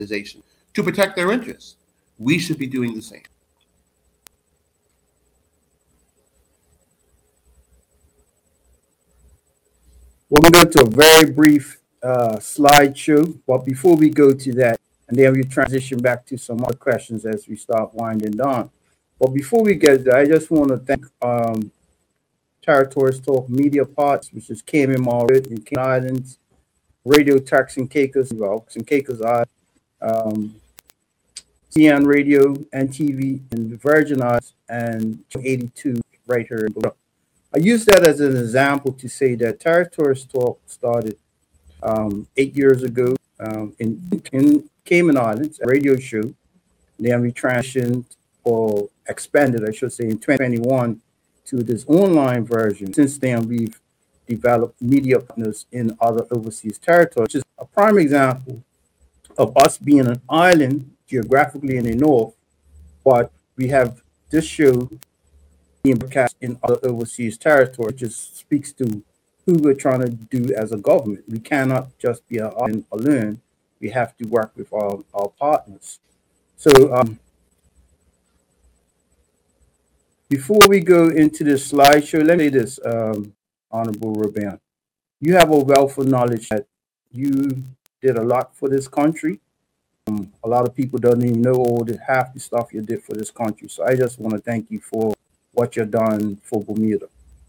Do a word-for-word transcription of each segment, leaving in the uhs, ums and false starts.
organization to protect their interests. We should be doing the same. We're going to go to a very brief uh, slideshow, but before we go to that, and then we transition back to some other questions as we start winding down. But before we get there, I just want to thank um, Territories Talk Media Parts, which is Cayman Margaret in Cayman Islands, Radio Turks and Caicos, well, and Caicos Island, um, C N Radio and T V in the Virgin Islands, and eighty-two right here in Brooklyn. I use that as an example to say that Territories Talk started um, eight years ago um, in, in Cayman Islands, a radio show. Then we transitioned or expanded, I should say, in twenty twenty-one to this online version. Since then, we've developed media partners in other overseas territories, which is a prime example of us being an island geographically in the north, but we have this show being broadcast in other overseas territories, just speaks to who we're trying to do as a government. We cannot just be an island alone. We have to work with our, our partners. So um, before we go into this slideshow, let me say this, um, Honorable Robin. You have a wealth of knowledge that you did a lot for this country. Um, a lot of people don't even know all the half the stuff you did for this country. So I just want to thank you for what you've done for Bermuda.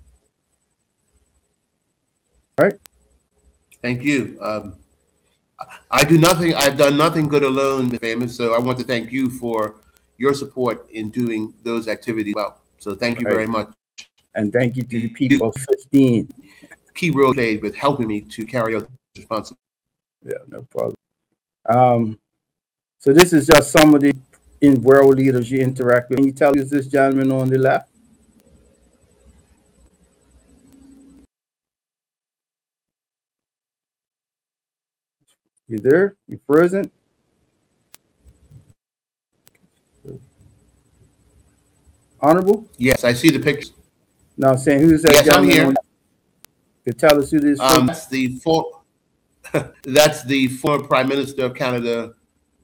All right. Thank you. Um, I do nothing. I've done nothing good alone, famous. So I want to thank you for your support in doing those activities well. So thank you Right. very much. And thank you to the people of fifteen. Key role played with helping me to carry out this responsibility. Yeah, no problem. Um, so this is just some of the in world leaders you interact with. Can you tell us this gentleman on the left? You there? You present? Honorable? Yes, I see the picture. No, I'm saying who's that Yes, I'm gentleman here. on? Could tell us who this Um, is? that's the for, that's the former Prime Minister of Canada,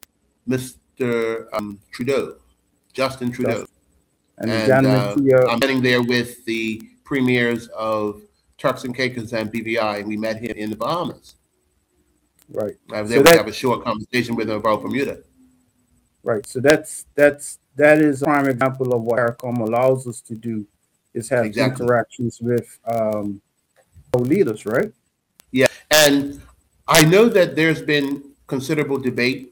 Mister Um, Trudeau, Justin Trudeau. And the And gentleman uh, here, I'm sitting there with the premiers of Turks and Caicos and B V I, and we met him in the Bahamas. right? I was So able to that- have a short conversation with him about Bermuda. Right. So that's that's that is a prime example of what CARICOM allows us to do, is have Exactly. interactions with um, our leaders, right? Yeah, and I know that there's been considerable debate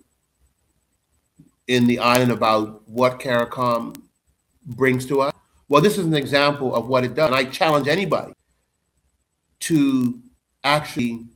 in the island about what CARICOM brings to us. Well, this is an example of what it does. And I challenge anybody to actually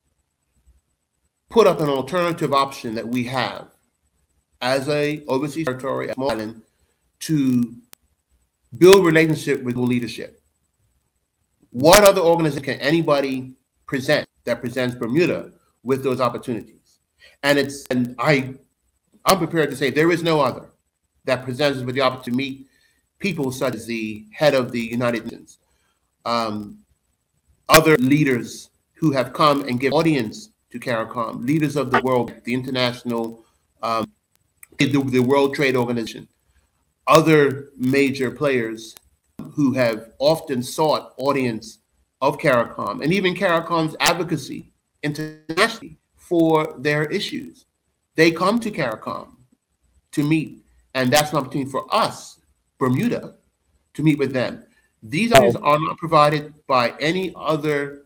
put up an alternative option that we have as a overseas territory, a small island, to build relationship with leadership. What other organization can anybody present that presents Bermuda with those opportunities? And it's and I I'm prepared to say there is no other that presents us with the opportunity to meet people such as the head of the United Nations, um, other leaders who have come and give audience to CARICOM, leaders of the world, the international, um, the, the World Trade Organization, other major players who have often sought audience of CARICOM, and even CARICOM's advocacy internationally for their issues. They come to CARICOM to meet, and that's an opportunity for us, Bermuda, to meet with them. These opportunities are not provided by any other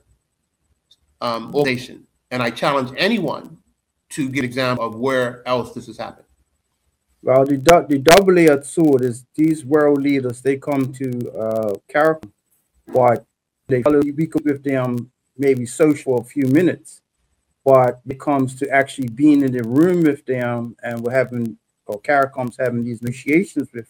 um, organization, and I challenge anyone to give an example of where else this has happened. Well, the dou- the double-edged sword is these world leaders. They come to uh, CARICOM, but they we could with them maybe social for a few minutes. But it comes to actually being in the room with them, and we're having or CARICOM's having these negotiations with